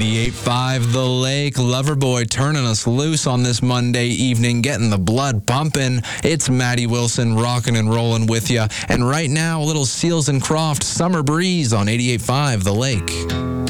88.5 The Lake. Loverboy turning us loose on this Monday evening, getting the blood pumping. It's Maddie Wilson rocking and rolling with you. And right now, a little Seals and Croft Summer Breeze on 88.5 The Lake.